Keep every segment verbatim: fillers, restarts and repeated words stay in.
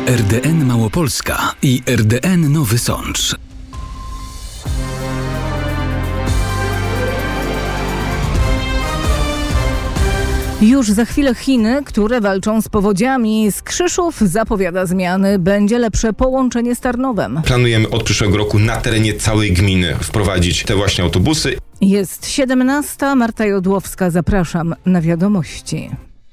R D N Małopolska i R D N Nowy Sącz. Już za chwilę Chiny, które walczą z powodziami. Z Krzyszów zapowiada zmiany. Będzie lepsze połączenie z Tarnowem. Planujemy od przyszłego roku na terenie całej gminy wprowadzić te właśnie autobusy. Jest siedemnasta. Marta Jodłowska. Zapraszam na wiadomości.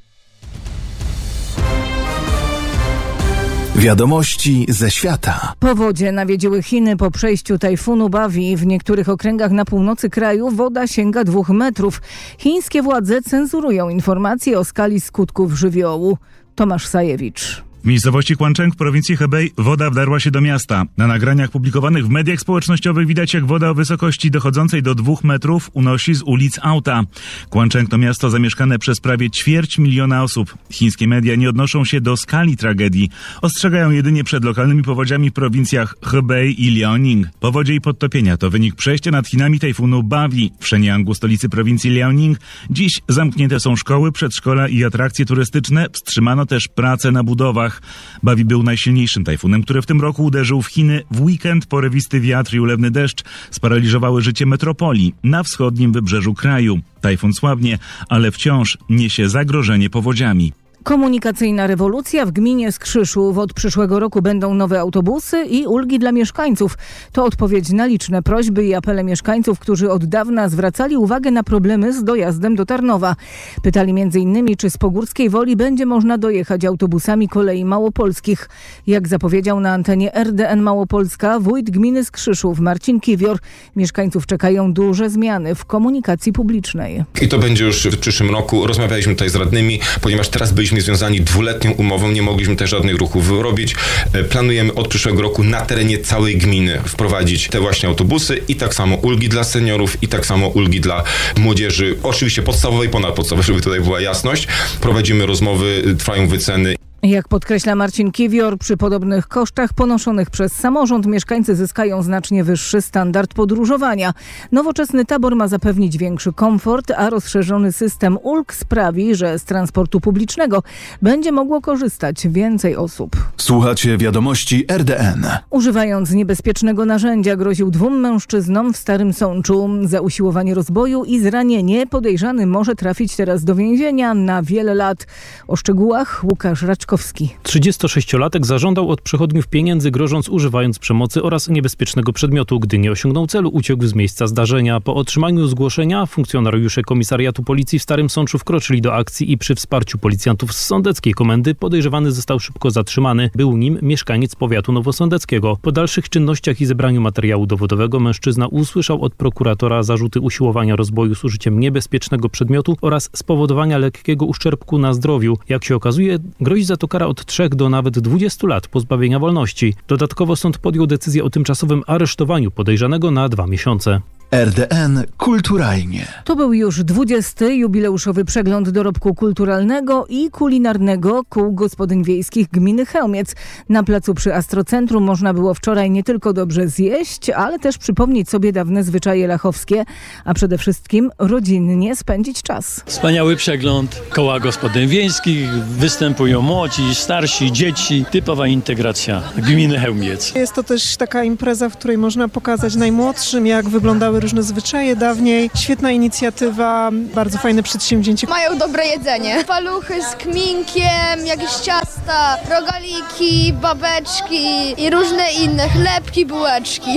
Wiadomości ze świata. Powodzie nawiedziły Chiny po przejściu tajfunu Bawi. W niektórych okręgach na północy kraju woda sięga dwóch metrów. Chińskie władze cenzurują informacje o skali skutków żywiołu. Tomasz Sajewicz. W miejscowości Quancheng w prowincji Hebei woda wdarła się do miasta. Na nagraniach publikowanych w mediach społecznościowych widać, jak woda o wysokości dochodzącej do dwóch metrów unosi z ulic auta. Quancheng to miasto zamieszkane przez prawie ćwierć miliona osób. Chińskie media nie odnoszą się do skali tragedii. Ostrzegają jedynie przed lokalnymi powodziami w prowincjach Hebei i Liaoning. Powodzie i podtopienia to wynik przejścia nad Chinami tajfunu Bawi. W Shenyang, stolicy prowincji Liaoning, dziś zamknięte są szkoły, przedszkola i atrakcje turystyczne. Wstrzymano też prace na budowach. Bawi był najsilniejszym tajfunem, który w tym roku uderzył w Chiny. W weekend porywisty wiatr i ulewny deszcz sparaliżowały życie metropolii na wschodnim wybrzeżu kraju. Tajfun słabnie, ale wciąż niesie zagrożenie powodziami. Komunikacyjna rewolucja w gminie Skrzyszów. Od przyszłego roku będą nowe autobusy i ulgi dla mieszkańców. To odpowiedź na liczne prośby i apele mieszkańców, którzy od dawna zwracali uwagę na problemy z dojazdem do Tarnowa. Pytali między innymi, czy z Pogórskiej Woli będzie można dojechać autobusami kolei małopolskich. Jak zapowiedział na antenie R D N Małopolska wójt gminy Skrzyszów Marcin Kiwior, mieszkańców czekają duże zmiany w komunikacji publicznej. I to będzie już w przyszłym roku. Rozmawialiśmy tutaj z radnymi, ponieważ teraz byliśmy związani dwuletnią umową, nie mogliśmy też żadnych ruchów robić. Planujemy od przyszłego roku na terenie całej gminy wprowadzić te właśnie autobusy i tak samo ulgi dla seniorów i tak samo ulgi dla młodzieży, oczywiście podstawowej i ponadpodstawowej, żeby tutaj była jasność. Prowadzimy rozmowy, trwają wyceny. Jak podkreśla Marcin Kiwior, przy podobnych kosztach ponoszonych przez samorząd mieszkańcy zyskają znacznie wyższy standard podróżowania. Nowoczesny tabor ma zapewnić większy komfort, a rozszerzony system ulg sprawi, że z transportu publicznego będzie mogło korzystać więcej osób. Słuchacie wiadomości R D N. Używając niebezpiecznego narzędzia groził dwóm mężczyznom w Starym Sączu. Za usiłowanie rozboju i zranienie podejrzany może trafić teraz do więzienia na wiele lat. O szczegółach Łukasz Raczkowski. trzydziestosześciolatek zażądał od przechodniów pieniędzy, grożąc używając przemocy oraz niebezpiecznego przedmiotu. Gdy nie osiągnął celu, uciekł z miejsca zdarzenia. Po otrzymaniu zgłoszenia funkcjonariusze komisariatu policji w Starym Sączu wkroczyli do akcji i przy wsparciu policjantów z sądeckiej komendy podejrzewany został szybko zatrzymany. Był nim mieszkaniec powiatu nowosądeckiego. Po dalszych czynnościach i zebraniu materiału dowodowego mężczyzna usłyszał od prokuratora zarzuty usiłowania rozboju z użyciem niebezpiecznego przedmiotu oraz spowodowania lekkiego uszczerbku na zdrowiu. Jak się okazuje, grozi za to kara od trzech do nawet dwudziestu lat pozbawienia wolności. Dodatkowo sąd podjął decyzję o tymczasowym aresztowaniu podejrzanego na dwa miesiące. R D N kulturalnie. To był już dwudziesty jubileuszowy przegląd dorobku kulturalnego i kulinarnego kół gospodyń wiejskich gminy Chełmiec. Na placu przy Astrocentrum można było wczoraj nie tylko dobrze zjeść, ale też przypomnieć sobie dawne zwyczaje lachowskie, a przede wszystkim rodzinnie spędzić czas. Wspaniały przegląd koła gospodyń wiejskich. Występują młodzi, starsi, dzieci. Typowa integracja gminy Chełmiec. Jest to też taka impreza, w której można pokazać najmłodszym, jak wyglądały różne zwyczaje dawniej. Świetna inicjatywa, bardzo fajne przedsięwzięcie. Mają dobre jedzenie. Paluchy z kminkiem, jakieś ciasta, rogaliki, babeczki i różne inne, chlebki, bułeczki.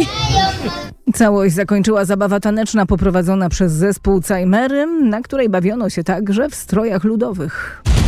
Całość zakończyła zabawa taneczna poprowadzona przez zespół Cajmery, na której bawiono się także w strojach ludowych.